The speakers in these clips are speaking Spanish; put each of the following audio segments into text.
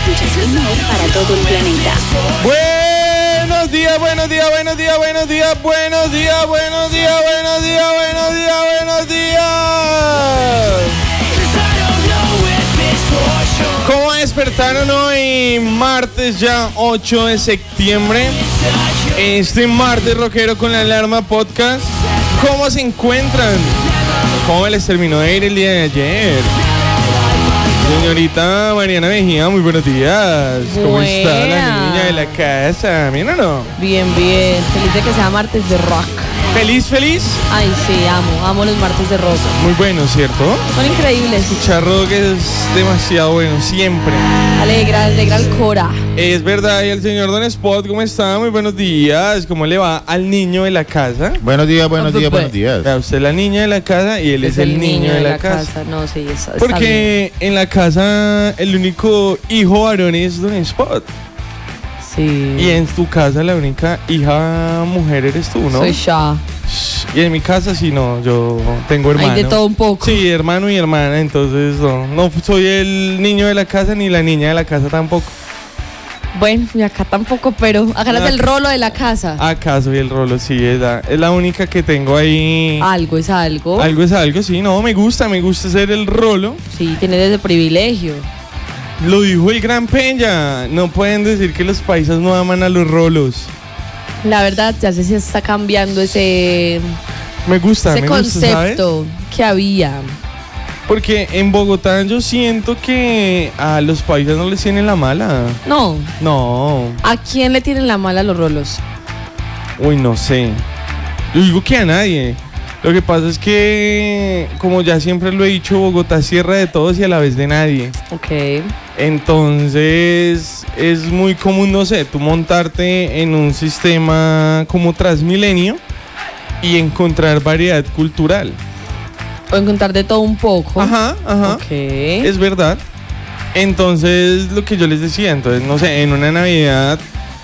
escuchas Ritmo para todo el planeta. Buenos días, buenos días, buenos días, buenos días, buenos días, buenos días, buenos días, buenos días, buenos días. ¿Cómo despertaron hoy? Martes ya 8 de septiembre. Este martes rockero con la alarma podcast. ¿Cómo se encuentran? ¿Cómo les terminó de ir el día de ayer? Señorita Mariana Mejía, muy buenos días. ¿Cómo está la niña de la casa? ¿Bien o no? Bien, bien. Feliz de que sea martes de rock. ¿Feliz, feliz? Ay, sí, amo los martes de rock. Muy bueno, ¿cierto? Son increíbles. Escuchar rock es demasiado bueno, siempre. Alegra el cora. Es verdad, y el señor Don Spot, ¿cómo está? Muy buenos días. ¿Cómo le va al niño de la casa? Buenos días, buenos días, buenos días. Usted es la niña de la casa y él es el niño de la casa. No, sí, está Porque en la casa el único hijo varón es Don Spot. Sí. Y en tu casa la única hija mujer eres tú, ¿no? Soy ya. Y en mi casa sí, no, yo tengo hermano. Hay de todo un poco. Sí, hermano y hermana, entonces no soy el niño de la casa ni la niña de la casa tampoco. Bueno, y acá tampoco, pero acá es el rolo de la casa. Acá soy el rolo, sí, es la única que tengo ahí. Algo es algo. Algo es algo, sí, no, me gusta ser el rolo. Sí, tienes ese privilegio. Lo dijo el Gran Peña, no pueden decir que los paisas no aman a los rolos. La verdad, ya se está cambiando ese concepto que había. Porque en Bogotá yo siento que a los paisas no les tienen la mala. No. ¿A quién le tienen la mala los rolos? Uy, no sé. Yo digo que a nadie. Lo que pasa es que, como ya siempre lo he dicho, Bogotá es tierra de todos y a la vez de nadie. Ok. Entonces es muy común, no sé, tú montarte en un sistema como Transmilenio y encontrar variedad cultural. O encontrar de todo un poco. Ajá. Ok. Es verdad. Entonces, lo que yo les decía, entonces, no sé, en una Navidad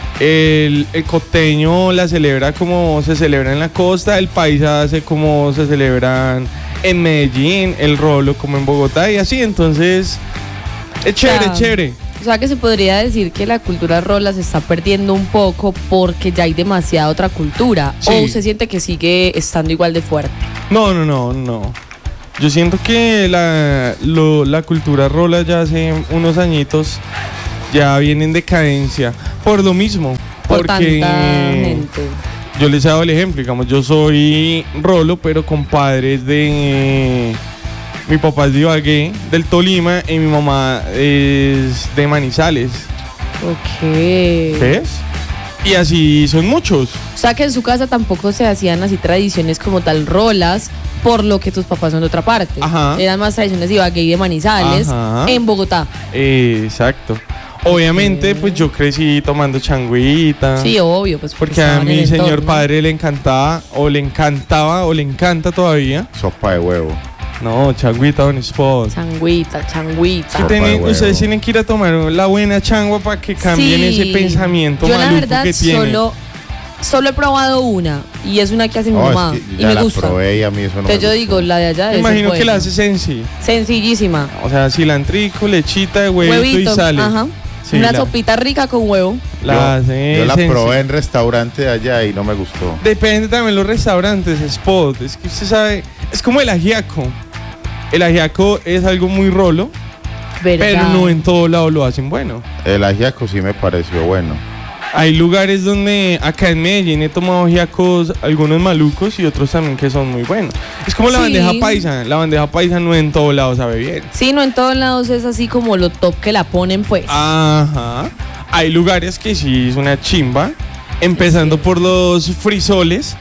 el costeño la celebra como se celebra en la costa, el paisa hace como se celebran en Medellín, el rolo como en Bogotá y así, entonces es chévere. O sea que se podría decir que la cultura rola se está perdiendo un poco porque ya hay demasiada otra cultura. Sí. ¿O se siente que sigue estando igual de fuerte? No. Yo siento que la cultura rola ya hace unos añitos ya viene en decadencia por lo mismo. Por tanta gente. Yo les he dado el ejemplo, digamos, yo soy rolo, pero con padres de... Mi papá es de Ibagué, del Tolima, y mi mamá es de Manizales. Ok. ¿Ves? Y así son muchos. O sea que en su casa tampoco se hacían así tradiciones como tal rolas, por lo que tus papás son de otra parte. Ajá. Eran más tradiciones de Ibagué y de Manizales. Ajá. En Bogotá. Exacto. Obviamente, pues yo crecí tomando changuita. Sí, obvio, pues porque a mi señor padre le encantaba, o le encanta todavía. Sopa de huevo. No, changuita, Don Spot. Changuita. Ustedes tienen que ir a tomar la buena changua para que cambien ese pensamiento maluco que tienen. Yo la verdad solo he probado una, y es una que hace mi mamá, es que y me gusta. Probé y a mí eso no Entonces yo digo, la de allá me imagino que la hace sencillísima. O sea, cilantrico, lechita, huevito y sal. Ajá. Sí, una sopita rica con huevo. Yo la probé en restaurante de allá y no me gustó. Depende también los restaurantes, Spot. Es que usted sabe, es como el ajiaco. El ajiaco es algo muy rolo, ¿verdad? Pero no en todo lado lo hacen bueno. El ajiaco sí me pareció bueno. Hay lugares donde, acá en Medellín he tomado ajiacos, algunos malucos y otros también que son muy buenos. Es como la bandeja paisa. La bandeja paisa no en todos lados sabe bien. Sí, no en todos lados es así como lo top que la ponen, pues. Ajá. Hay lugares que sí es una chimba, empezando por los frisoles,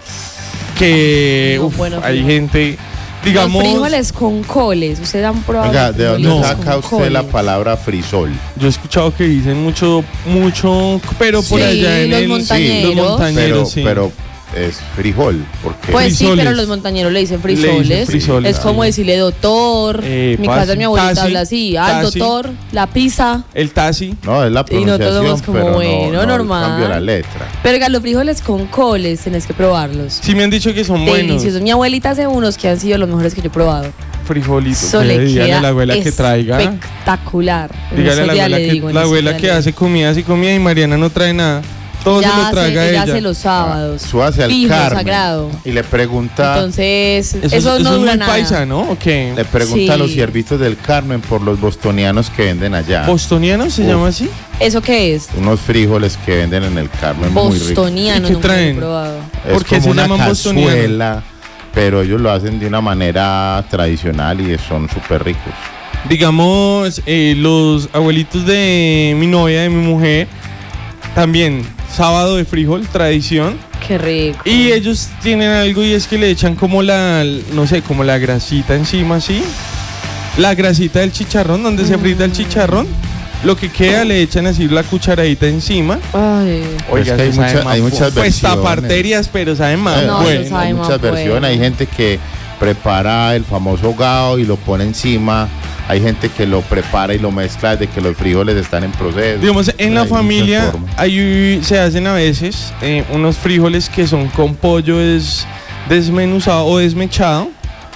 que hay gente... Digamos, los frijoles con coles, ustedes han probado. Venga, ¿de dónde saca usted la palabra frisol? Yo he escuchado que dicen mucho, pero por allá en los montañeros. Pero es frijol. Porque pues frisoles. Sí, pero los montañeros le dicen frisoles. Es como decirle doctor. Mi casa de mi abuelita habla así. Al doctor, la pizza. El taxi. No, es la pronunciación. Y nosotros como pero bueno, normal. Cambio la letra. Pero los frijoles con coles, tenés que probarlos. Sí, me han dicho que son buenos. Deliciosos. Mi abuelita hace unos que han sido los mejores que yo he probado. frijolitos. Eso le Dígale queda a la abuela que traiga. espectacular. En Dígale a esos la días abuela le que, digo, en la esos abuela días que le hace comidas y comida y Mariana no trae nada. Todo se lo traga ella ella. hace los sábados. Súbase al Fijo, Carmen sagrado. y le pregunta, Entonces, eso Eso no es dura muy nada. paisa, ¿no? ¿O qué? le pregunta Sí. a los siervitos del Carmen por los bostonianos que venden allá. ¿Bostoniano se Uf. llama así? ¿Eso qué es? Unos frijoles que venden en el Carmen muy ricos. Bostoniano, ¿Y qué nunca lo he traen? probado. Es ¿Por qué como se una llaman bostonianos? cazuela, pero ellos lo hacen de una manera tradicional y son súper ricos. Digamos, los abuelitos de mi novia, de mi mujer, también sábado de frijol, tradición. Qué rico. Y ellos tienen algo y es que le echan como no sé, como la grasita encima, ¿sí? La grasita del chicharrón, donde se frita el chicharrón. Lo que queda le echan así la cucharadita encima. Ay. Pues Oiga, que hay eso sabe más hay muchas pues versiones. taparterias, pero saben más No, bueno. eso sabe hay más muchas versiones. bueno. Hay gente que prepara el famoso hogao y lo pone encima. Hay gente que lo prepara y lo mezcla desde que los frijoles están en proceso. Digamos, en la Hay muchas familia formas. se hacen a veces unos frijoles que son con pollo desmenuzado o desmechado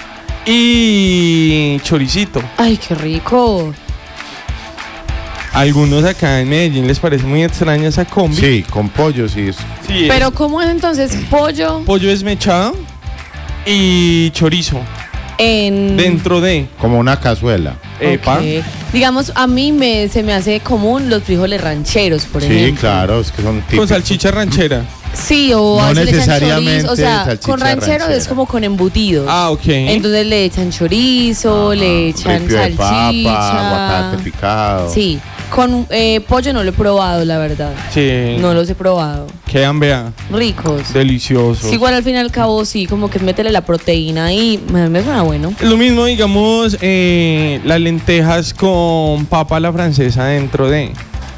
y choricito. Ay, qué rico. Algunos acá en Medellín les parece muy extraña esa combi. Sí, con pollo, sí. Sí, es Pero ¿cómo es entonces pollo pollo desmechado y chorizo dentro de Como una cazuela. epa. Ok. Digamos, a mí se me hace común los frijoles rancheros, por Sí, ejemplo. claro, es que son típicos. Con salchicha ranchera. Sí, o No a veces le echan necesariamente chorizo. O sea, salchicha con ranchero es ranchera. como con embutidos. Ah, ok. Entonces le echan chorizo, le echan Ripio de salchicha. papa, aguacate picado. Sí, con pollo no lo he probado, la verdad. Sí. No los he probado. Quedan, vea, Ricos. deliciosos. Sí, igual al fin y al cabo, sí, como que métele la proteína y me suena bueno. Es lo mismo, digamos, las lentejas con papa a la francesa dentro de.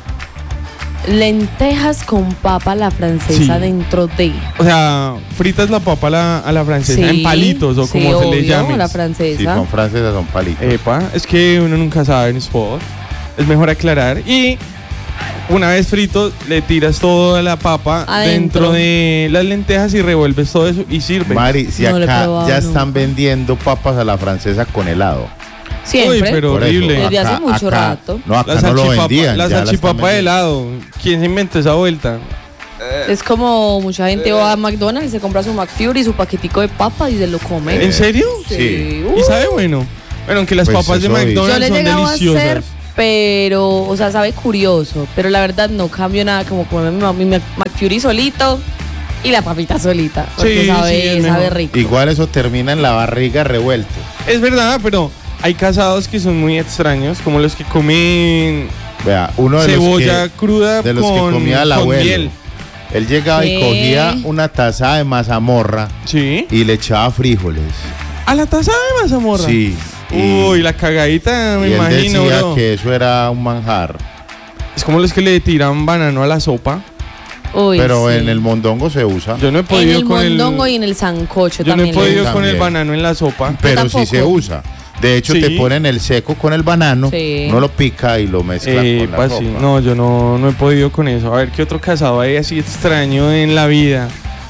Lentejas con papa a la francesa Sí. dentro de. O sea, fritas la papa a la francesa en palitos o sí, como se le obvio, llame. la Sí, francesa. son francesas, son palitos. Epa, es que uno nunca sabe en spot. Es mejor aclarar. Y una vez frito, le tiras toda la papa Adentro. dentro de las lentejas y revuelves todo eso y sirve. Mari, si No lo he acá probado ya nunca. están vendiendo papas a la francesa con helado. Siempre. Uy, pero Por eso, horrible. Desde hace mucho rato. No, acá La no lo salchipapa, vendían. la ya están salchipapa de vendiendo. helado. ¿Quién se inventó esa vuelta? Es como mucha gente va a McDonald's y se compra su McFlurry y su paquetico de papa y se lo come. ¿En serio? Sí. ¿Y sabe bueno? Bueno, aunque las Pues papas de eso vi. Yo McDonald's le he son llegado a deliciosas. hacer, pero, o sea, sabe curioso. Pero la verdad no cambio nada, como comer mi McFlurry solito y la papita solita. Porque Sí, sabe, sí, es sabe mejor. rico. Igual eso termina en la barriga revuelto. Es verdad, pero hay casados que son muy extraños, como los que comen Vea, uno de cebolla los que, cruda de los que con, comía el con abuelo. miel. Él llegaba y ¿Qué? cogía una taza de mazamorra Sí. y le echaba frijoles. A la taza de mazamorra. Sí. Uy, la cagadita, me y él imagino, decía bro. que eso era un manjar. Es como los que le tiran banano a la sopa. Uy, Pero sí. en el mondongo se usa. Yo no he En podido el con mondongo y en el sancocho Yo no he también. podido También. con el banano en la sopa. Pero sí tampoco. se usa. De hecho, Sí. te ponen el seco con el banano, Sí. uno lo pica y lo mezcla con la Sí. sopa. No, yo no he podido con eso. A ver, ¿qué otro casado hay así extraño en la vida?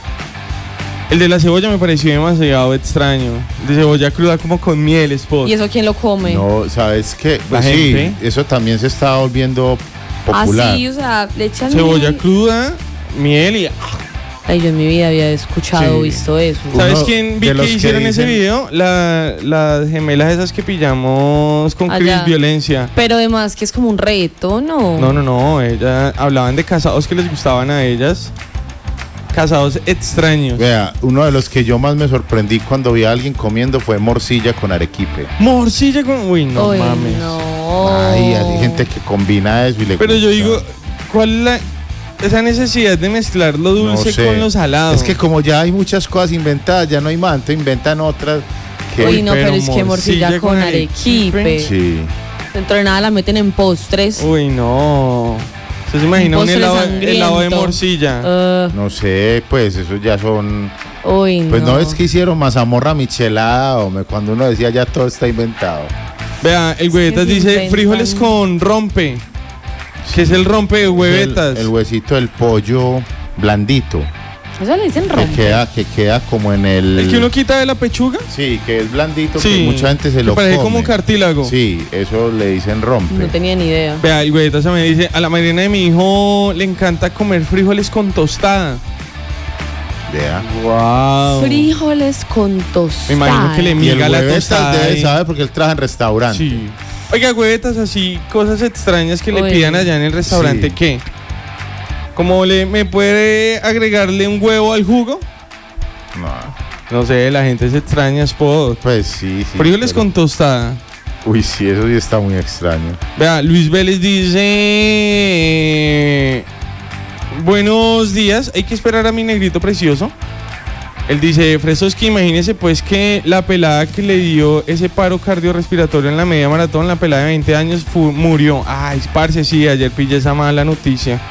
El de la cebolla me pareció demasiado extraño. De cebolla cruda como con miel, spot. ¿Y eso quién lo come? No, ¿sabes qué? La Sí, gente. eso también se está volviendo popular. Así, o sea, le echan Cebolla miel. cruda, miel y... Ay, yo en mi vida había escuchado o Sí. visto eso. ¿Sabes Uno quién vi de que los que hicieron ese dicen- video? Las gemelas esas que pillamos con Cris Allá. Violencia. Pero además que es como un reto, ¿no? No, ellas hablaban de casados que les gustaban a ellas. Casados extraños. Vea, uno de los que yo más me sorprendí cuando vi a alguien comiendo fue morcilla con arequipe. Morcilla con... Uy, no Uy, mames. no. Ay, hay gente que combina eso y le Pero yo gusta. digo, ¿cuál es esa necesidad de mezclar lo No dulce sé. con lo salado? Es que como ya hay muchas cosas inventadas, ya no hay más, entonces inventan otras que... Uy, no, pero pero es que morcilla con arequipe. Sí. Dentro de nada la meten en postres. Uy, no. ¿Usted se imagina un postre helado de sangriento. morcilla? No sé, pues eso ya son... Uy, Pues no no. es que hicieron mazamorra michelada, hombre, cuando uno decía ya todo está inventado. Vea, el huevetas se dice inventan. frijoles con rompe. ¿Qué es el rompe de huevetas? El huesito del pollo blandito. Eso le dicen rompe. Que queda como en el... ¿El que uno quita de la pechuga? Sí, que es blandito, Sí, que mucha gente se que lo parece come. como cartílago. Sí, eso le dicen rompe. No tenía ni idea. Vea, y güeyita se me dice, a la Mariana de mi hijo le encanta comer frijoles con tostada. Vea. Wow. Frijoles con tostada. Me imagino que le Y el miga la huevetas tostada. debe saber porque él trabaja en restaurante. Sí. Oiga, güevetas, así, cosas extrañas que le Uy. pidan allá en el restaurante, Sí. ¿qué? ¿Cómo me puede agregarle un huevo al jugo? No, No sé, la gente se extraña, spot. pues sí. Frijoles pero- con tostada. Uy, sí, eso sí está muy extraño. Vea, Luis Vélez dice: buenos días, hay que esperar a mi negrito precioso. Él dice: Fresoski, imagínese pues que la pelada que le dio ese paro cardiorrespiratorio en la media maratón, la pelada de 20 años, murió. Ay, parce, sí, ayer pillé esa mala noticia.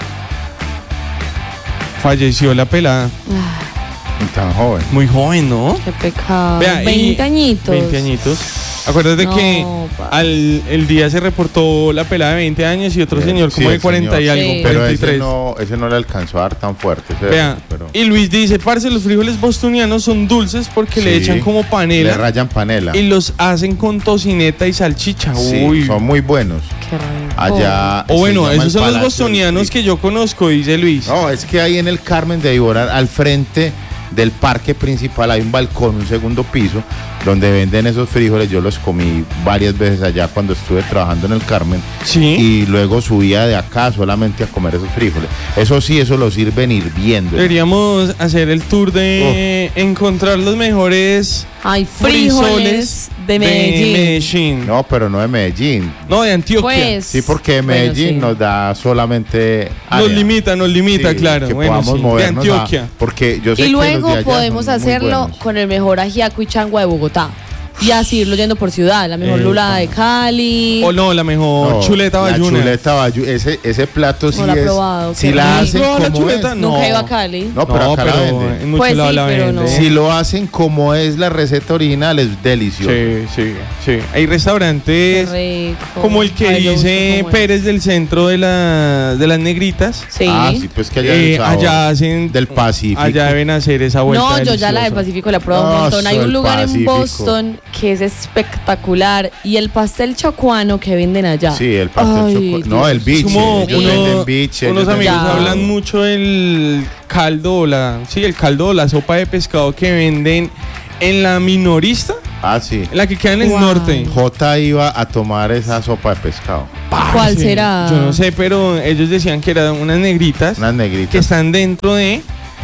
Falleció la pelada. Y tan joven. Muy joven, ¿no? Qué pecado. Vea, y- 20 añitos. 20 añitos. Acuérdate No, que parce. el día se reportó la pelada de 20 años y otro señor como Sí, de el 40 y señor. algo, Sí. Pero 43. ese no le alcanzó a dar tan fuerte. ese Vea, pero y Luis dice: parce, los frijoles bostonianos son dulces porque le Sí. echan como le panela rayan panela. y los hacen con tocineta y salchicha. Sí, Uy. son muy buenos. Qué rico. Allá. O bueno, se llama esos el son los Palacio bostonianos del que yo conozco, dice Luis. No, es que ahí en el Carmen de Iboral, al frente del parque principal, hay un balcón, un segundo piso, donde venden esos frijoles. Yo los comí varias veces allá cuando estuve trabajando en el Carmen. Sí. Y luego subía de acá solamente a comer esos frijoles. Eso sí, eso lo sirven hirviendo. Deberíamos hacer el tour de encontrar los mejores Ay, frijoles de Medellín. Medellín. No, pero no de Medellín. No, de Antioquia. Pues, Sí, porque bueno, Medellín sí. nos da solamente nos área. limita, Sí, claro. que Bueno, podamos sí, de movernos Antioquia. porque yo sé Y que los de luego allá podemos son muy hacerlo buenos. con el mejor ajiaco y changua de Bogotá. Y así irlo yendo por ciudad. La mejor lulada de Cali. O no, la mejor No, chuleta la bayuna. chuleta bayuna, ese plato sí No la he es. probado, Si qué la rico. hacen ¿Probado la como chuleta? es. No. Nunca he ido a Cali. No, pero acá la venden. en muchos Pues lados sí, la pero venden. no. Si lo hacen como es la receta original, es delicioso. Sí. Hay restaurantes Qué rico. como el que Ay, yo dice busco cómo es. Pérez del centro de las negritas. Sí. Ah, sí, pues que allá, el sabor Allá hacen del Pacífico. Allá deben hacer esa vuelta. No, yo ya la de deliciosa. Pacífico la he probado un No, montón. Hay eso un del lugar Pacífico. en Boston que es espectacular. Y el pastel chocuano que venden allá. Sí, el pastel Ay, chocolate. No, Dios. el biche. Como Ellos venden biche. unos ellos amigos Ya. venden hablan todo. mucho del caldo, el caldo o la sopa de pescado que venden en la minorista, Ah, sí. en la que queda en el Wow. norte. J iba a tomar esa sopa de pescado. ¿Cuál Parce, será? Yo no sé, pero ellos decían que eran unas negritas Unas que negritas. están dentro de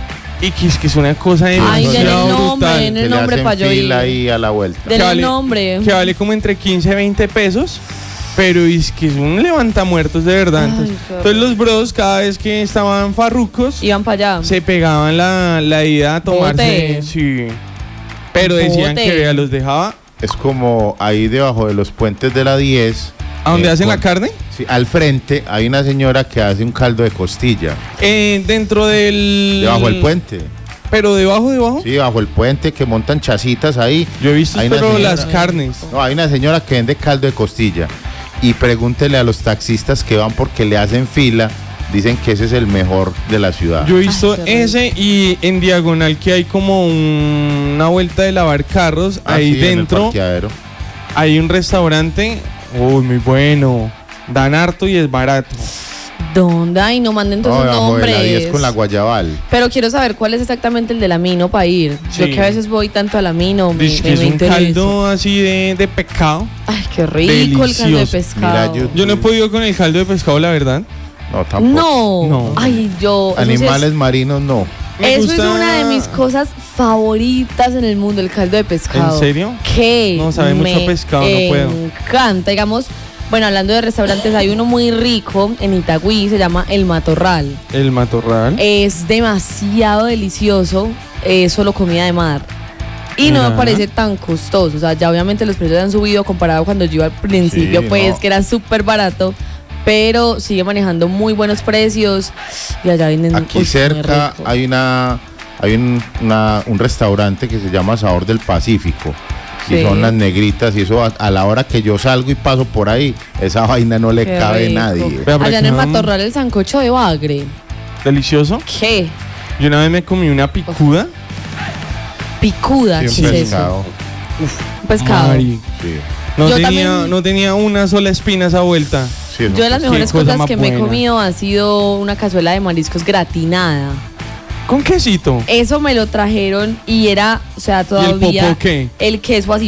y que es una cosa Ay, demasiado den el nombre, brutal. den el Que le nombre hacen pa' yo ir. fila ahí a la vuelta. Del que vale- nombre. Que vale como entre 15 y 20 pesos. Pero es que es un levantamuertos de verdad. Ay, Entonces, qué entonces los bros, cada vez que estaban farrucos, Iban para allá. se pegaban la ida a tomarse. Bote. Sí. Pero decían Bote. que vea, los dejaba. Es como ahí debajo de los puentes de la 10. ¿A dónde hacen la carne? Sí, al frente hay una señora que hace un caldo de costilla. Dentro del. Debajo del puente. Pero debajo. Sí, bajo el puente que montan chasitas ahí. Yo he visto, Hay una pero señora- las carnes. No, hay una señora que vende caldo de costilla. Y pregúntele a los taxistas que van porque le hacen fila. Dicen que ese es el mejor de la ciudad. Yo he visto Ay, qué rico. ese y en diagonal que hay como una vuelta de lavar carros. Ah, ahí sí, en el dentro parqueadero. hay un restaurante. Uy, muy bueno. Dan harto y es barato. ¿Dónde? Ay, no manden todos No, esos debajo de la nombres. 10 con la Guayabal. Pero quiero saber cuál es exactamente el de la Mino para ir. Yo Sí. que a veces voy tanto a la Mino, me, Dice que me es un interesa. caldo así de pescado. Ay, qué rico el caldo de Delicioso. pescado. Mira, Yo no he podido con el caldo de pescado, la verdad. No, tampoco. No. No. Ay, yo. eso sí es- Animales marinos no. Me Eso es gusta- una de mis cosas favoritas en el mundo, el caldo de pescado. ¿En serio? Que No, sabe mucho a pescado, no puedo. me encanta, digamos. Bueno, hablando de restaurantes, hay uno muy rico en Itagüí, se llama El Matorral. El matorral. Es demasiado delicioso, es solo comida de mar. Y no Mira. me parece tan costoso. O sea, ya obviamente los precios han subido comparado cuando yo iba al principio, Sí, pues no. que era súper barato. Pero sigue manejando muy buenos precios. Y allá venden Aquí muy cerca rico. hay un restaurante que se llama Sabor del Pacífico. Y Sí. son las negritas y eso a la hora que yo salgo y paso por ahí, esa vaina no le Qué cabe a rico. nadie. Vea, por Allá en aquí el no- Matorral el sancocho de bagre. Delicioso. ¿Qué? Yo una vez me comí una picuda. Picuda, Sí, ¿qué un es eso? pescado. Un pescado. Mari, Sí. no Yo tenía, también- no tenía una sola espina esa vuelta. Sí, Yo de las Qué mejores cosa cosas más que me he buena. comido ha sido una cazuela de mariscos gratinada. Con quesito. Eso me lo trajeron y era, o sea, todavía popó qué? el queso así.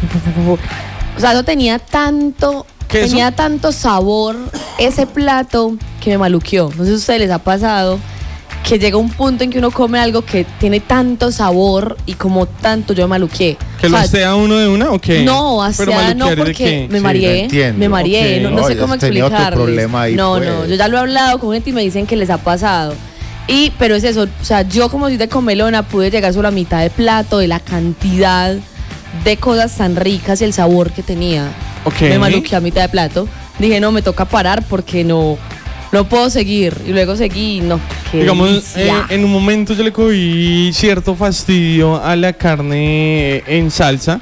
O sea, no tenía tanto, ¿Queso? tenía tanto sabor ese plato que me maluqueó. No sé si a ustedes les ha pasado que llega un punto en que uno come algo que tiene tanto sabor y como tanto yo me maluqué. ¿Que lo estea uno de una o qué? No, Pero hasta no, maluquear de porque qué. me Sí, mareé, lo entiendo. me mareé, Ok. no sé Oye, cómo has tenido otro explicarles. problema ahí, no, pues. no, yo ya lo he hablado con gente y me dicen que les ha pasado. Pero es eso, o sea, yo como soy de comelona pude llegar solo a mitad de plato de la cantidad de cosas tan ricas y el sabor que tenía. Ok. Me maluqué a mitad de plato. Dije, no, me toca parar porque no puedo seguir. Y luego seguí, no, qué Digamos, delicia. en un momento yo le cogí cierto fastidio a la carne en salsa.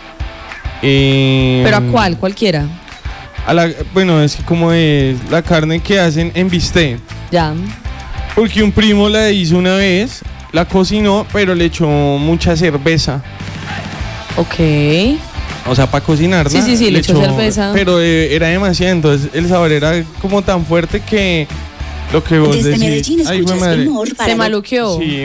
¿Pero a cuál? Cualquiera. Bueno, es que como es la carne que hacen en bistec. Ya. Porque un primo la hizo una vez, la cocinó, pero le echó mucha cerveza. Ok. O sea, para cocinarla. Sí, le echó cerveza. Pero era demasiado, entonces el sabor era como tan fuerte que lo que vos Desde decís. Medellín Ay, escuchas jue madre. humor para Se maluqueó. Sí,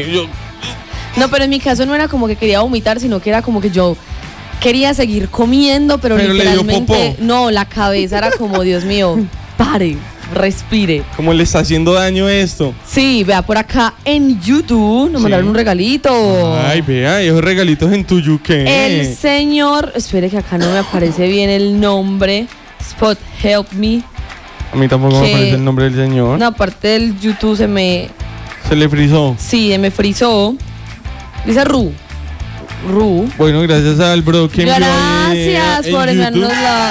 No, pero en mi caso no era como que quería vomitar, sino que era como que yo quería seguir comiendo, pero Pero le dio literalmente popó. no, la cabeza era como, Dios mío, pare, respire. ¿Cómo le está haciendo daño esto? Sí, vea por acá en YouTube, nos Sí. mandaron un regalito. Ay, vea, esos regalitos en tu yuque. El señor, espere que acá no me aparece bien el nombre. Spot Help Me. A mí tampoco me que- aparece el nombre del señor. No, aparte del YouTube se me frizó. Sí, me frizó. Dice Ru. Bueno, gracias al bro que envió ahí, Gracias en por YouTube. enviarnos la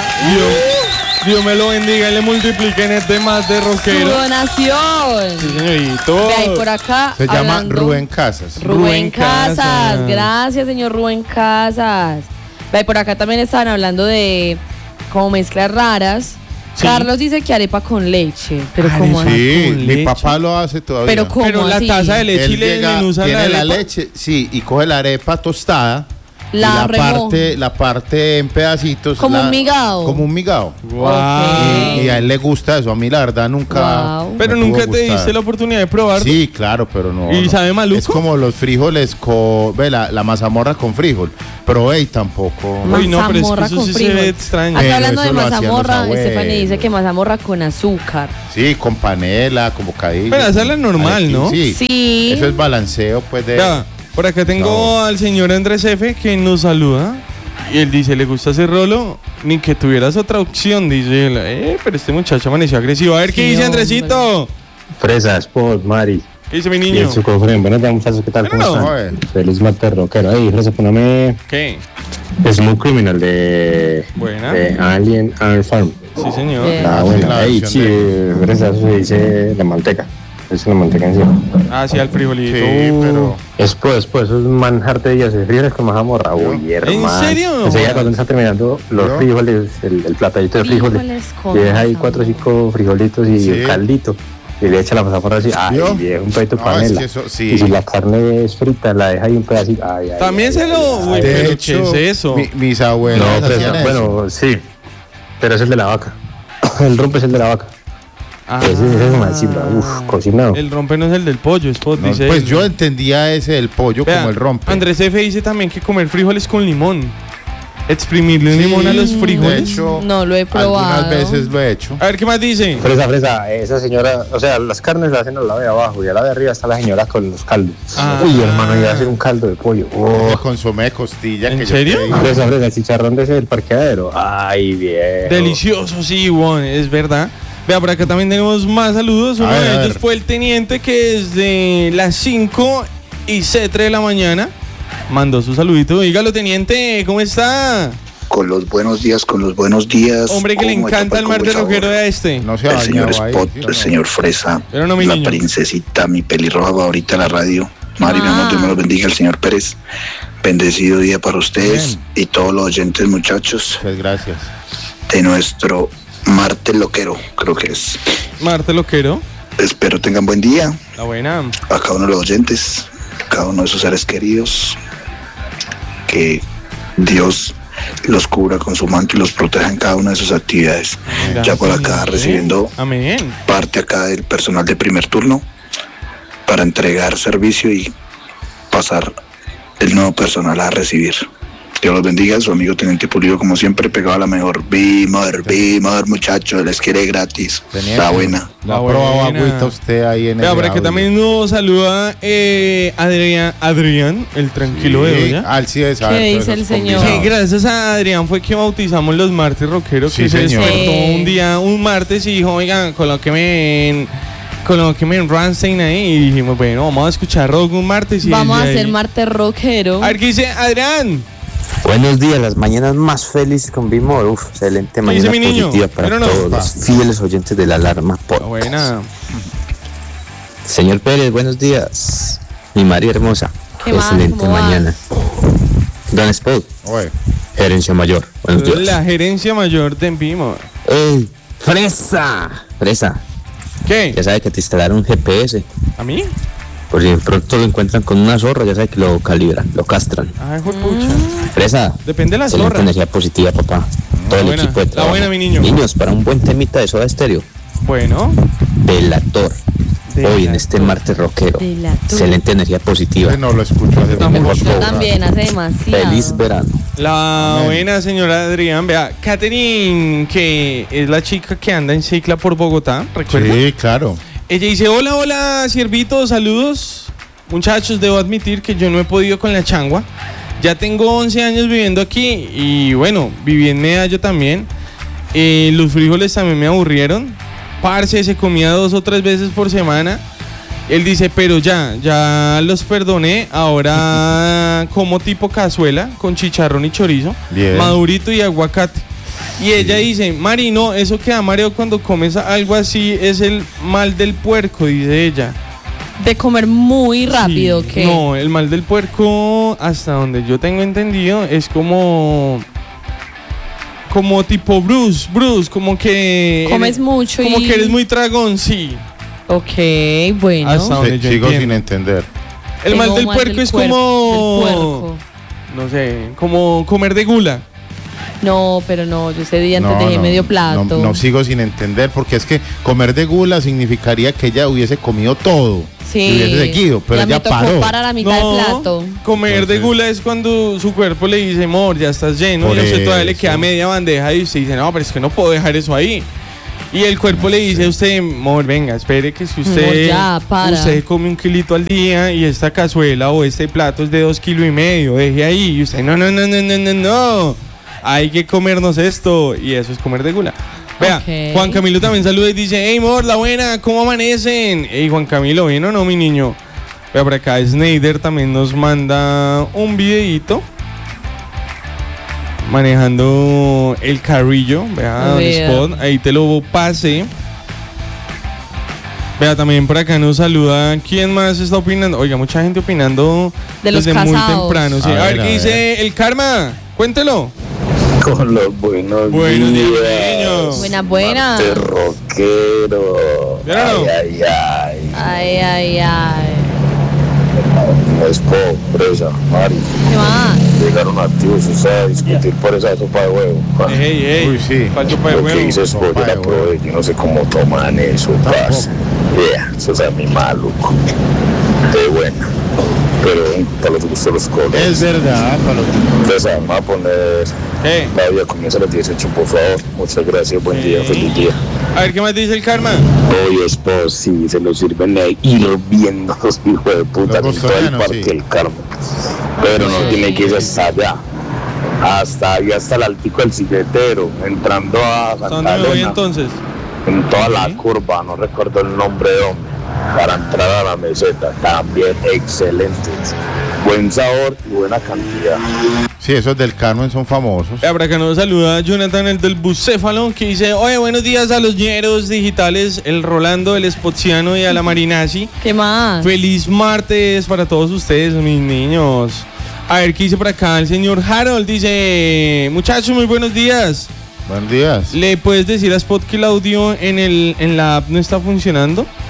Dios me lo bendiga y le multiplique en este más de su rockero. donación. Sí, señorito. Ve ahí por acá. Se llama hablando- Rubén Casas. Rubén Rubén Casas. Casas. Gracias, señor Rubén Casas. Ve ahí por acá también estaban hablando de como mezclas raras. Sí. Carlos dice que arepa con leche. Pero Arepa. como así. Sí, con mi leche. papá lo hace todavía. Pero ¿cómo Pero la así? taza de leche y Él le llega, desmenuza tiene la arepa. leche, sí, y coge la arepa tostada. La y remoja. la parte en pedacitos. Como la- un migao. Como un migao. Wow. Ok. Y a él le gusta eso. A mí la verdad nunca. Wow. Pero me nunca pudo te gustar. diste la oportunidad de probarlo. Sí, claro, pero no. ¿Y no. sabe maluco? Es como los frijoles con. Ve, la mazamorra con frijol. Probé y tampoco. Uy, no, pero es que Mazamorra eso con sí se frijol. ve extraño. Acá Pero hablando de eso lo hacían los mazamorra, abuelos. Stephanie dice que mazamorra con azúcar. Sí, con panela, con bocadillo. Pero esa es la normal, arequipe, ¿no? Sí. Sí. Eso es balanceo, pues, de. Ya, por acá tengo No. al señor Andrés F. que nos saluda. Y él dice, ¿le gusta hacer rolo? Ni que tuvieras otra opción, dice él. Pero este muchacho amaneció agresivo. A ver, ¿qué Sí, dice hombre. Andresito? Fresa, Sport, Mari. ¿Qué dice mi Y niño? el Sucofren. Buenos días, muchachos. ¿Qué tal? ¿Cómo Bueno. están? Joder. Feliz martes rockero. Ahí, Fresa, poname ¿Qué? Smooth Criminal de Buena. Alien and Farm. Sí, señor. Bien. La sí, buena. la Ahí, versión sí, Fresa, eso se dice la manteca. Es la manteca encima. Ah, sí, al frijolito. Sí, pero. Después, eso es un manjar de días de frijoles con mazamorra. Uy, hermano. serio? Enseguida cuando está terminando los ¿Yo? frijoles, el platadito de frijoles. con Y deja ahí mazamorra. 4 o 5 frijolitos y Sí. el caldito. Y le echa la mazamorra así. Ay, ¿Yo? viejo, un pedito de No, es panela. que eso, sí. Y si la carne es frita, la deja ahí un pedacito. Ay, ay, También ay, se ay, lo... ay, Uy, ay. pero De hecho, ¿qué es eso? mis abuelos No, pero, hacían eso. bueno, sí. Pero es el de la vaca. El rompe es el de la vaca. Ah, Ese es una chimba. Uf, cocinado. el rompe no es el del pollo, Spot, No, dice pues él. yo entendía ese del pollo Vea, como el rompe. Andrés F. dice también que comer frijoles con limón. Exprimirle un Sí, limón a los de frijoles. hecho, No lo he probado. algunas veces lo he hecho. A ver, ¿qué más dice? Fresa, esa señora, o sea, las carnes las hacen al lado de abajo y al lado de arriba está la señora con los caldos. Ah. Uy, hermano, iba a hacer un caldo de pollo. El Oh. consomé de costilla. ¿En que yo serio? te digo. Fresa, el chicharrón de ese del parqueadero. Ay, bien. Delicioso, sí, bueno, es verdad. Vea, por acá también tenemos más saludos. Uno A ver, de a ellos ver. fue el teniente que desde las 5:03 de la mañana mandó su saludito. Dígalo, teniente, ¿cómo está? Con los buenos días, con los buenos días. Hombre, que le ¿Cómo encanta está el con mar de buen sabor? rockero de este. No se ha El señor bañado ahí. Spot, ¿sí o no? el señor Fresa, Pero no, mi la niño. princesita, mi pelirroja favorita de la radio. Mari, mi amor, Dios me los bendiga, el señor Pérez. Bendecido día para ustedes Bien. y todos los oyentes, muchachos, Muchas gracias. de nuestro martes loquero, creo que es. Marte Loquero. Espero tengan buen día. La buena. A cada uno de los oyentes, cada uno de sus seres queridos. Que Dios los cubra con su manto y los proteja en cada una de sus actividades. Ya por acá recibiendo Amén. parte acá del personal de primer turno para entregar servicio y pasar el nuevo personal a recibir. Dios los bendiga, su amigo Teniente Pulido como siempre pegado a la mejor. Bimor, muchachos, les quiere gratis. Teniente, La buena. ¿No ha probado buena. agüita usted ahí en Vea, el por acá audio? también nos saluda Adrián, el tranquilo de olla. Sí, exacto. ¿Qué dice esos el señor? combinados. Que gracias a Adrián fue que bautizamos los martes rockeros, Sí, que se señor. despertó Sí. un martes y dijo, oigan, colóqueme en Rammstein ahí, y dijimos, bueno, vamos a escuchar rock un martes y Vamos a desde hacer ahí- martes rockero. A ver qué dice Adrián. Buenos días, las mañanas más felices con Bimor. Excelente mañana dice mi niño? positiva para Pero no. todos los fieles oyentes de la alarma La podcast. buena. Señor Pérez, buenos días. Mi María hermosa. ¿Qué más? Excelente ¿Cómo vas? mañana. Don Spot, Oye, gerencia mayor. Buenos días. La gerencia mayor de Envimo. ¡Ey! ¡Fresa! Fresa, ¿Qué? ya sabe que te instalaron un GPS. ¿A mí? Por si de pronto lo encuentran con una zorra, ya sabe que lo calibran, lo castran. Ay, pucha. Fresa, Depende de la excelente zorra. energía positiva, papá. Todo el buena, equipo de la trabajo. buena, mi niño. Niños, para un buen temita de Soda Estéreo. Bueno. Delator. Hoy en este Delator. martes rockero. Delator. Excelente energía positiva. no lo escucho hace tampoco. mucho. Yo también, hace demasiado. Feliz verano. La Amén. buena señora Adrián, vea, Katherine, que es la chica que anda en cicla por Bogotá, ¿recuerda? Sí, claro. Ella dice, hola, siervitos, saludos. Muchachos, debo admitir que yo no he podido con la changua. Ya tengo 11 años viviendo aquí y bueno, viví en Medallo también. Los frijoles también me aburrieron. Parce, se comía 2 o 3 veces por semana. Él dice, pero ya los perdoné. Ahora como tipo cazuela con chicharrón y chorizo, Bien. madurito y aguacate. Y ella dice, Mari, no, eso que da mareo cuando comes algo así es el mal del puerco, dice ella. De comer muy rápido, Sí, ¿qué? no, el mal del puerco, hasta donde yo tengo entendido, es como tipo Bruce, como que Comes mucho como y... que eres muy tragón, sí. Ok, bueno. Hasta donde yo Sigo entiendo. sin entender. El mal del puerco del es del como puerco. no sé, como comer de gula. No, pero no, yo ese día antes dejé medio plato. No sigo sin entender porque es que comer de gula significaría que ella hubiese comido todo. Sí. Y hubiese seguido, pero ya ella me tocó paró. parar a mitad de plato. Comer de Entonces- gula es cuando su cuerpo le dice, amor, ya estás lleno, Por y a usted todavía le eso. queda media bandeja y usted dice, no, pero es que no puedo dejar eso ahí. Y el cuerpo le dice a usted, amor, venga, espere que si usted, Amor, ya, para. usted come 1 kilito al día y esta cazuela o este plato es de 2,5 kilos, deje ahí. Y usted, no, hay que comernos esto. Y eso es comer de gula. Vea, Ok. Juan Camilo también saluda y dice, hey, amor, la buena, ¿cómo amanecen? Hey, Juan Camilo, ¿bien o no, mi niño? Vea, por acá Snyder también nos manda un videíto manejando el carrillo. Vea, A Don ver. Spot, ahí te lo pasé. Vea, también por acá nos saluda. ¿Quién más está opinando? Oiga, mucha gente opinando De los desde muy casados. temprano. Sí. A A ver, ver, ¿qué a dice el karma? Cuéntelo. Con los buenos Buenos días, días. niño. Buena. Martes rockero. ¿Vieron o no? Ay. Ay. Expo, presa, Mari. ¿Qué más? Llegaron activos ustedes a discutir por esa sopa de huevo. Ey, Uy, sí. ¿Cuál sopa de Lo que huevo? dices, yo Sopa la de probé, yo no sé cómo toman eso, parce. Eso es a mí maluco. De bueno. Pero para los gustos los colores. Es verdad, para los Presa, vamos a poner. ¿Qué? La vida comienza a las 18, por favor. Muchas gracias, buen día, feliz día. A ver, ¿qué más dice el karma? Hoy esposo, sí, se lo sirven hirviendo los hijos de puta Los en todo el costeños, parque sí. del Carmen. Pero no tiene que ir hasta allá. Hasta allá, hasta el altico del Silletero, entrando a ¿Hasta Santa dónde me voy Elena, entonces? en toda la curva, no recuerdo el nombre de hombre, para entrar a la meseta, también excelentes. Buen sabor y buena cantidad. Sí, esos del Carmen son famosos. Por acá nos saluda Jonathan, el del bucéfalo, que dice, oye, buenos días a los ñeros digitales, el Rolando, el Spotsiano y a la Marinazzi. ¿Qué más? Feliz martes para todos ustedes, mis niños. A ver, ¿qué dice por acá? El señor Harold dice, muchachos, muy buenos días. Buenos días. ¿Le puedes decir a Spot que el audio en la app no está funcionando?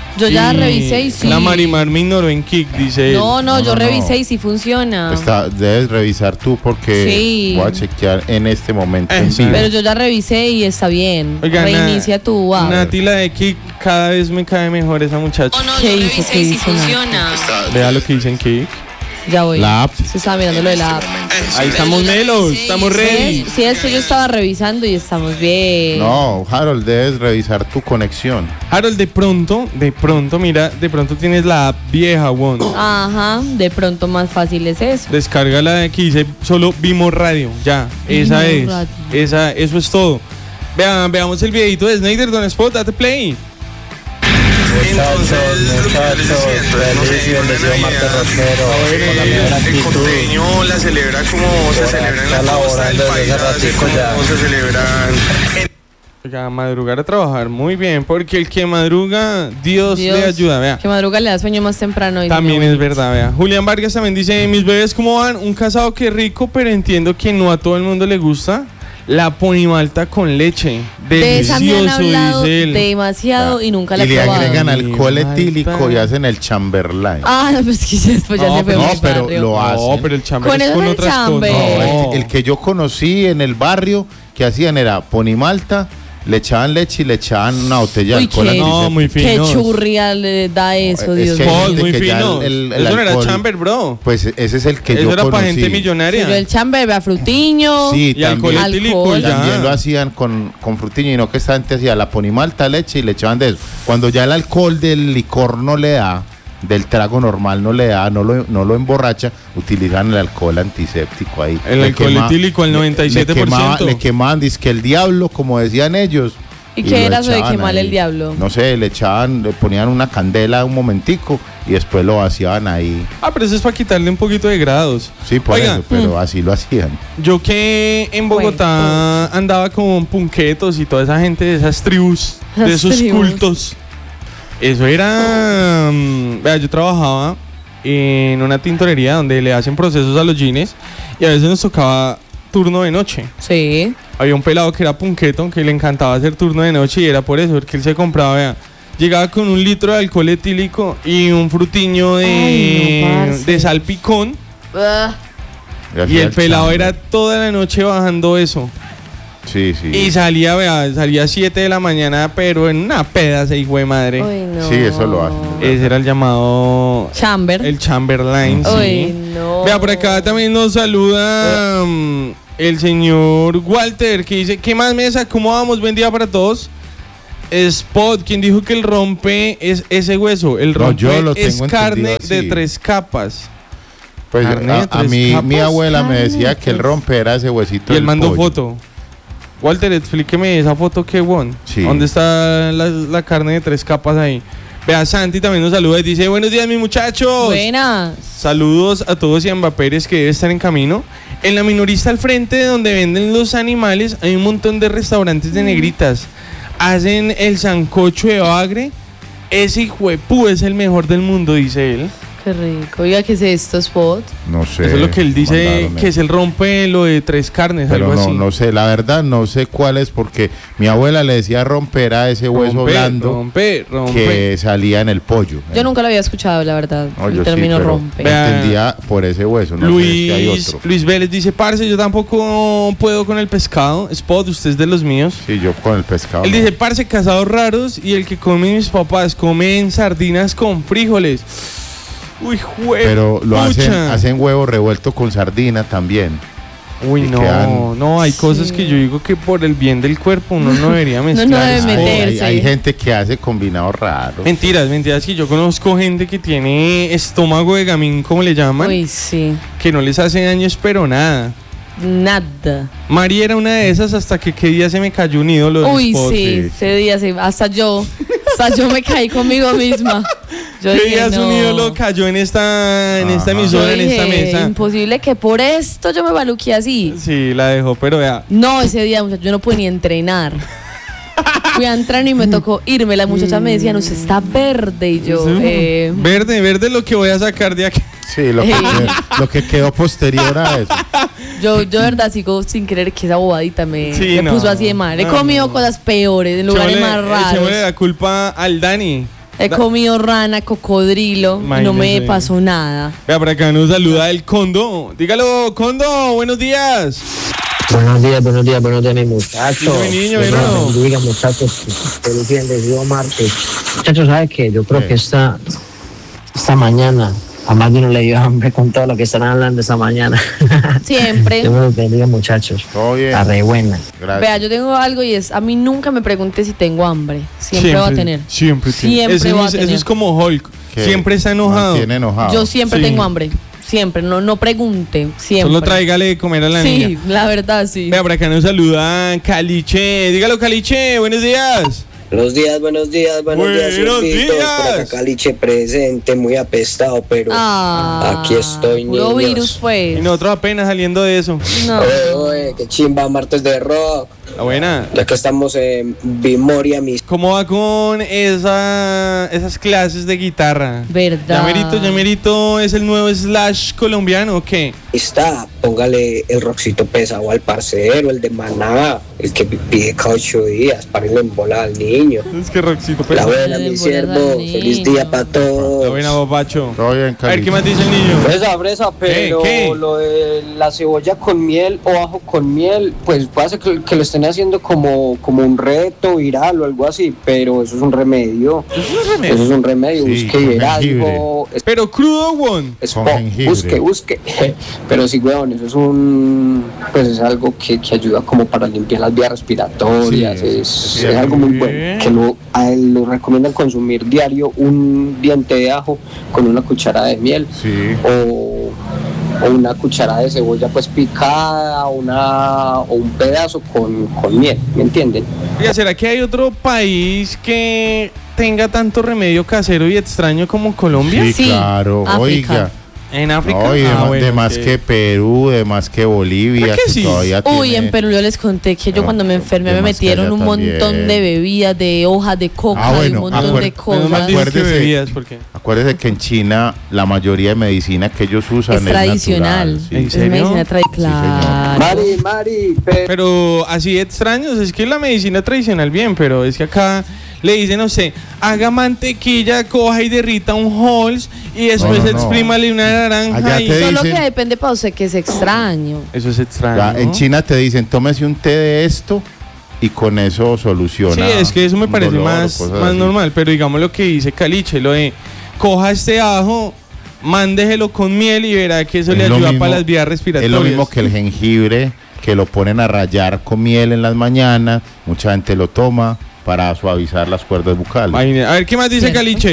Yo ya revisé y sí. La Marimar me ignoró en Kik, dice él. No, yo revisé y sí funciona. Debes revisar tú porque Sí. voy a chequear en este momento. en Eso. vivo. Pero yo ya revisé y está bien. Oiga, Reinicia tu app. Nati, la de Kik, cada vez me cae mejor esa muchacha. ¿Qué hizo? ¿Qué hizo? Vea lo que dice en Kik. Ya voy. La app. Se estaba mirando lo de la app. Ahí estamos melos, estamos ready. Sí, es que yo estaba revisando y estamos bien. No, Harold, debes revisar tu conexión. Harold, de pronto, mira, de pronto tienes la app vieja, Won. Ajá, de pronto más fácil es eso. Descarga la de que dice solo Vimos Radio, ya, esa es, Radio. eso es todo. Veamos el videito de Snyder, Don Spot, date play. Muchachos, feliz y bendecido martes rockero, con la mejor actitud. la celebra como se celebra en la costa del país, así como se celebran. Oiga, madrugar a trabajar, muy bien, porque el que madruga, Dios le ayuda, vea. Que madruga le da sueño más temprano. También es verdad, vea. Julián Vargas también dice, mis bebés, ¿cómo van? Un casado que rico, pero entiendo que no a todo el mundo le gusta. La ponimalta con leche. De esa me han Delicioso, hablado dice él. demasiado y nunca la he Y le probado. agregan alcohol Ponimalta. etílico y hacen el Chamberlain. Ah, no, pues que después ya No, se fue pero- muy no, pero barrio. lo hacen. No, pero el chamber Con es eso con es el otras chamber. cosas. No, el que yo conocí en el barrio que hacían era ponimalta, le echaban leche y le echaban una botella de Uy, alcohol qué- antiséptico. No, muy Qué finos. churria le da eso, Es Dios que mío. hay Paul, gente muy que ya finos. el Eso no era alcohol- chamber, bro. Pues ese es el que Eso yo era para conocí. gente millonaria. Pero el chamber, vea, frutiño. Sí, Y alcohol también, etílico, ya. también lo hacían con frutiño y no que esta gente hacía la ponimalta, leche y le echaban de eso. Cuando ya el alcohol del licor no le da, del trago normal no le da, no lo emborracha, utilizan el alcohol antiséptico ahí. El Le alcohol etílico al 97%. Le quemaban, dizque el diablo, como decían ellos. ¿Y qué lo era eso de echaban quemar ahí. el diablo? No sé, le ponían una candela un momentico y después lo vaciaban ahí. Ah, pero eso es para quitarle un poquito de grados. Sí, por Oiga, eso, pero así lo hacían. Yo que en Bogotá andaba con punquetos y toda esa gente de esas tribus, de Las esos tribus. cultos. Eso era... vea, yo trabajaba en una tintorería donde le hacen procesos a los jeans y a veces nos tocaba turno de noche. Sí. Había un pelado que era punqueto, que le encantaba hacer turno de noche y era por eso, porque él se compraba, vea, llegaba con 1 litro de alcohol etílico y un frutiño Ay, no, parce. de salpicón. Ah, Y hacía el pelado chamber. era toda la noche bajando eso. Sí, sí. Y salía, vea, salía a 7 de la mañana, pero en una peda ese hijo de madre. uy, no. Sí, eso lo hacen. Ese era el llamado... Chamber. El Chamberlain, Uy, sí. no. Vea, por acá también nos saluda el señor Walter, que dice, ¿qué más mesa? ¿Cómo vamos? Buen día para todos. Spot, quien dijo que el rompe es ese hueso. El No, rompe yo lo es tengo carne entendido de así. 3 capas. Pues Carne de a 3 mí, mi capas. abuela me decía Carne que el de rompe era ese huesito Y él del mandó pollo. foto. Walter, explíqueme esa foto que won. Sí. ¿Dónde está la carne de 3 capas ahí? Vea, Santi también nos saluda y dice, buenos días mis muchachos. Buenas. Saludos a todos y a Mbaperes que debe estar en camino. En la minorista al frente de donde venden los animales hay un montón de restaurantes de negritas. Hacen el sancocho de bagre. Ese hijuepú es el mejor del mundo, dice él. Qué rico. Oiga, ¿qué es esto, Spot? No sé. Eso es lo que él dice, mandaron que es el rompe lo de 3 carnes, Pero algo no, así. no sé, la verdad no sé cuál es porque mi abuela le decía romper a ese hueso Rompe, blando rompe. que salía en el pollo. Yo nunca lo había escuchado, la verdad. No, el yo sí, término pero rompe. Vea, entendía por ese hueso, no sé si hay otro. Luis Vélez dice, parce, yo tampoco puedo con el pescado. Spot, usted es de los míos. Sí, yo con el pescado. Él no. dice, parce, casados raros y el que comen mis papás comen sardinas con frijoles. Uy, jue Pero lo pucha. hacen huevo revuelto con sardina también. Uy, y no, quedan- no, hay cosas que yo digo que por el bien del cuerpo uno no debería mezclar. No debe Spot. meterse. Hay gente que hace combinados raros. Mentiras, que yo conozco gente que tiene estómago de gamín, como le llaman, Uy, sí. que no les hace daño, pero nada. Nada. María era una de esas hasta que qué día se me cayó un ídolo del Uy, Spot. sí. Ese día sí. Hasta yo me caí conmigo misma. Yo ¿Qué dije, día su no. ídolo cayó en esta Ajá. emisora, Yo en esta dije, mesa? imposible que por esto yo me maluqué así. Sí, la dejó, pero vea. No, ese día, muchacho, yo no pude ni entrenar. Fui a entrenar y me tocó irme. La muchacha me decía, no, usted está verde. Y yo, Verde es lo que voy a sacar de aquí. Sí, lo que quedó posterior a eso. yo de verdad sigo sin creer que esa bobadita me Sí, no, puso así de mal. He no, comido no. cosas peores, en lugares más Echémosle raros. la culpa al Dani. He comido rana, cocodrilo, y no Imagínese. me pasó nada. Vea, por acá nos saluda el Condo. Dígalo, Condo, buenos días. Buenos días, mi muchacho. Sí, mi niño, Dios bueno. los bendiga, muchachos. Feliz bendecido martes. Muchachos, ¿sabes qué? Yo creo que esta mañana a más de uno le dio hambre con todo lo que están hablando esta mañana. Siempre. Dios me los bendiga, muchachos. Todo bien. La re buena. Gracias. Vea, yo tengo algo y es, a mí nunca me pregunte si tengo hambre. Siempre va a tener. Siempre tiene. Siempre va a tener. Eso es como Hulk. Que Siempre está enojado. mantiene enojado. Yo siempre Sí. tengo hambre. Siempre, no pregunte. Siempre. Solo tráigale de comer a la Sí, niña. la verdad, sí. Vea, por acá nos saluda Caliche. Dígalo, Caliche, buenos días. Buenos días, Buenos Silvitos. días. Por acá Caliche presente, muy apestado, pero aquí estoy, puro niños. virus, pues. Y nosotros apenas saliendo de eso. No. Oye, qué chimba, martes de rock. La buena. Ya que estamos en Bimoria, mis. ¿Cómo va con esas clases de guitarra? Verdad. Llamerito es el nuevo Slash colombiano o qué? Está, póngale el rockcito pesado al parcero, el de Maná, el que pide cada 8 días, para irle en bola al niño. Es que Roxito, La buena, mi siervo, feliz día para todos. La buena, Bobacho. Todo bien, A ver, ¿qué más dice el niño? Fresa, pero ¿Qué? lo de la cebolla con miel o ajo con miel, pues puede ser que lo estén haciendo como un reto viral o algo así, pero eso es un remedio. Eso es un remedio, Sí, busque con y verá jengibre. algo. Pero crudo, Won. Con jengibre. Busque. Pero sí, weón, eso es algo que ayuda como para limpiar las vías respiratorias. Sí, es algo muy bien. bueno. Que a él lo recomiendan consumir diario un diente de ajo con una cucharada de miel. Sí. O una cucharada de cebolla pues picada o un pedazo con miel, ¿me entienden? Oiga, ¿será que hay otro país que tenga tanto remedio casero y extraño como Colombia? Sí, claro. África. Oiga. ¿En África? No, y bueno, de más que Perú, de más que Bolivia. ¿Verdad que sí? todavía Uy, tiene- en Perú yo les conté que yo No, cuando me enfermé me además que metieron allá un montón también. de bebidas, de hojas de coca, Ah, de bueno, un montón de Menos mal cosas. dijo que Acuérdese. bebías, ¿por qué? Acuérdese que en China la mayoría de medicina que ellos usan Es tradicional. natural, sí. ¿En Es serio? medicina tradicional. señor. Mari, Pero así extraños, es que la medicina tradicional bien, pero es que acá le dicen, no sé, haga mantequilla, coja y derrita un Halls y después No. exprímale una naranja Allá y... te Solo dicen- que depende para usted que es extraño. Eso es extraño, Ya, ¿no? en China te dicen, tómese un té de esto y con eso soluciona. Sí, es que eso me un parece dolor o más cosas así. normal, pero digamos lo que dice Caliche, lo de coja este ajo, mándejelo con miel y verá que eso Es le lo ayuda mismo- para las vías Es respiratorias. lo mismo que el jengibre, que lo ponen a rallar con miel en las mañanas. Mucha gente lo toma para suavizar las cuerdas bucales. Imagine- A ver, ¿qué más dice Cierto. Caliche?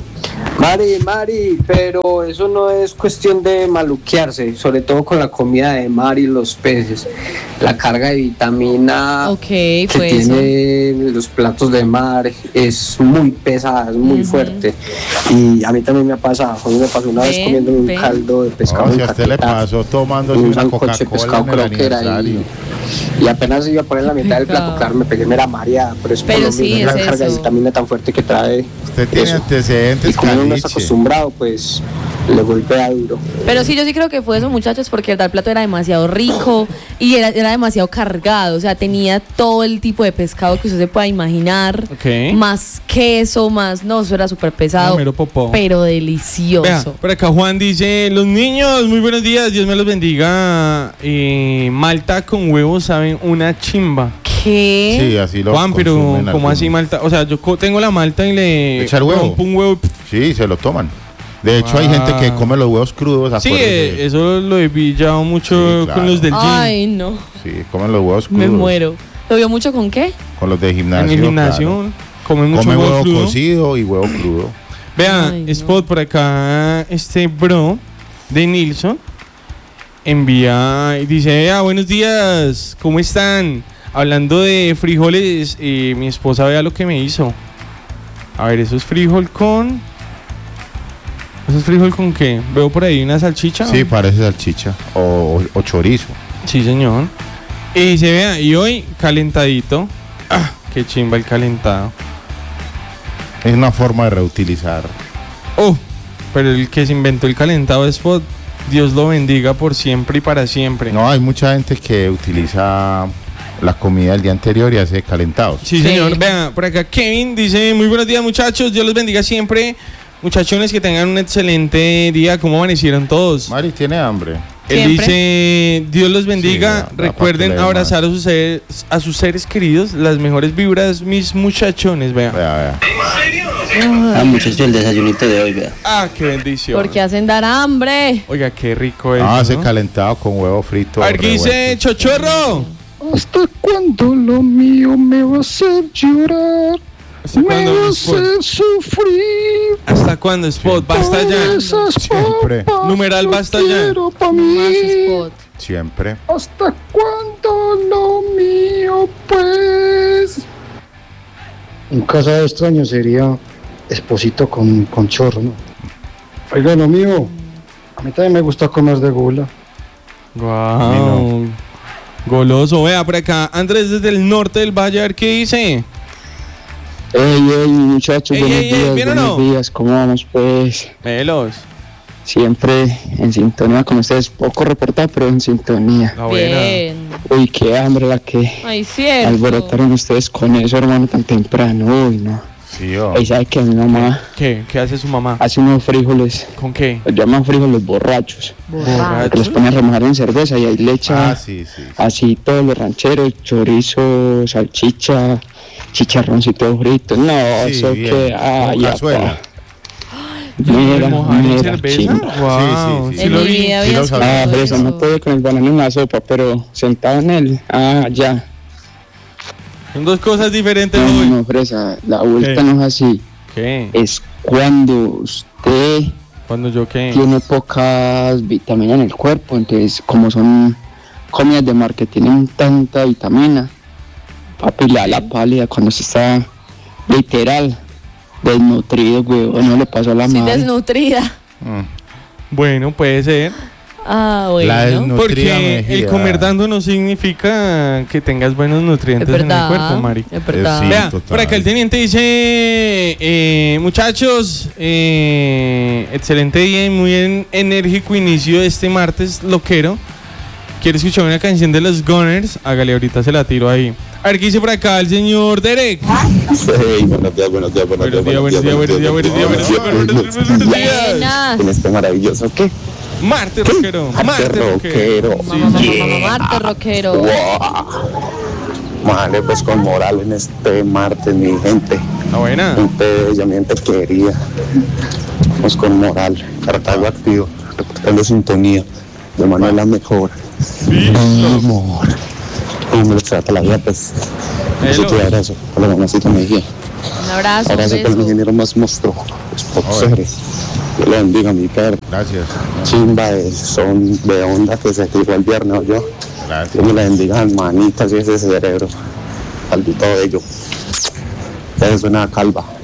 Mari, pero eso no es cuestión de maluquearse, sobre todo con la comida de mar y los peces. La carga de vitamina Ok, que fue eso. tiene los platos de mar es muy pesada, es muy fuerte. Y a mí también me ha pasado. A mí me pasó una vez Ven, comiendo un ven. caldo de pescado. No, si en a usted le Caquetá, pasó tomándose un una sancocho de pescado Coca-Cola en el creo que era aniversario. y apenas iba a poner la mitad del plato, Pecado. claro, me pegué mera mareada, pero es por Pero lo sí, mismo, es la carga de eso. vitamina tan fuerte que trae. Usted tiene eso. antecedentes, Y como uno no está Caliche. acostumbrado, pues le golpea duro. Pero sí, yo sí creo que fue eso, muchachos, porque el plato era demasiado rico y era demasiado cargado. O sea, tenía todo el tipo de pescado que usted se pueda imaginar. Ok. Más queso, más... No, eso era súper pesado. No, mero popó. Pero delicioso. Vea, por acá Juan dice, los niños, muy buenos días, Dios me los bendiga. Malta con huevos saben una chimba. ¿Qué? Sí, así lo Juan, pero consumen ¿cómo algunos. así Malta? O sea, yo tengo la Malta y le ¿Echa el huevo? rompo un huevo. Sí, se lo toman. De hecho, hay gente que come los huevos crudos. Sí, acuérdese. eso lo he pillado mucho Sí, claro. con los del gym. Ay, no. Sí, comen los huevos crudos. Me muero. ¿Lo vio mucho con qué? Con los de gimnasio. En el gimnasio claro. comen mucho Come huevo huevo crudo. cocido y huevo crudo. Vea, Ay, no. Spot por acá, este bro de Nilsson envía y dice, vea, buenos días, ¿cómo están? Hablando de frijoles, mi esposa vea lo que me hizo. A ver, ¿eso es frijol con...? ¿Eso es frijol con qué? Veo por ahí una salchicha. Sí, parece salchicha o chorizo. Sí, señor. Y se vea, y hoy calentadito. Ah, qué chimba el calentado. Es una forma de reutilizar. Oh, pero el que se inventó el calentado es Spot. Dios lo bendiga por siempre y para siempre. No, hay mucha gente que utiliza la comida del día anterior y hace calentados. Sí, señor. Vea, por acá Kevin dice, muy buenos días, muchachos, Dios los bendiga siempre. Muchachones, que tengan un excelente día. ¿Cómo amanecieron todos? Mari tiene hambre. Él dice, Dios los bendiga, Sí, recuerden abrazar a sus seres queridos, las mejores vibras, mis muchachones, vea. Muchachos, el desayunito de hoy, vea. Ah, qué bendición. Porque hacen dar hambre. Oiga, qué rico es. Hace calentado con huevo frito. A ver, ¿qué dice Chochorro? ¿Hasta cuándo lo mío me va a hacer llorar? Me va a hacer sufrir. ¿Hasta cuándo, Spot? Basta ya. Siempre. Numeral, basta ya. Siempre. ¿Hasta cuándo lo mío, pues? Un caso extraño sería Esposito con chorro, ¿no? Oiga, lo mío, a mí también me gusta comer de gula. Wow. Goloso, vea por acá. Andrés desde el norte del Valle, a ver qué dice. Ey, muchachos, buenos días, ¿bien o no? buenos días, ¿cómo vamos pues? Melos. Siempre en sintonía con ustedes, poco reportado, pero en sintonía. Bien. Uy, qué hambre la que Ay, cierto. alborotaron ustedes con eso, hermano, tan temprano. Uy, no. Sí, Ahí sabe que mi mamá ¿Qué hace su mamá? hace unos frijoles. ¿Con qué? Los llaman frijoles borrachos. Que los pone a remojar en cerveza y ahí le echa así todos los rancheros, chorizo, salchicha, chicharroncito frito. No, Sí, eso bien. que Con cazuela. Mira, ¿En cerveza? Wow. Sí, lo vi. Sí, lo sabía. pero eso no puede con el banano en la sopa, pero sentado en él. Ya. Son dos cosas diferentes No, hoy. no, fresa, la vuelta ¿Qué? no es así. ¿Qué? Es cuando usted ¿Cuando yo qué? tiene pocas vitaminas en el cuerpo, entonces como son comidas de mar que tienen tanta vitamina, papi, le da la pálida cuando se está literal desnutrido, güey, o no le pasó a la Sí, madre. desnutrida. Bueno, puede ser. Ah, bueno. Porque el comer dando no significa que tengas buenos nutrientes Es verdad, en el cuerpo, Mari. es verdad. Sí, Vea, total. por acá el teniente dice, muchachos, excelente día y muy enérgico inicio de este martes loquero. ¿Quiere escuchar una canción de los Gunners? Hágale, ahorita se la tiro ahí. A ver, ¿qué dice por acá el señor Derek? Hey, buenos días. Buenos días. En este maravilloso, ¿qué? Martes rockero. Martes rockero. Marte rockero. Vale, pues con moral en este martes, mi gente. Está buena. Gente bella, mi gente querida. Vamos con moral. Cartago activo. Reportando sintonía. De Manuel la mejor. Amor. Como me lo trata la vida, pues. Eso te abrazo. Con la mamacita me dije. Un abrazo. Abrazo con el ingeniero más monstruo. Seres. Dios le bendiga, mi perro. Gracias. Chimba de son de onda que se tiró el viernes, yo. Gracias. Dios me la bendiga, manitas y ese cerebro. Maldito bello. Es una calva.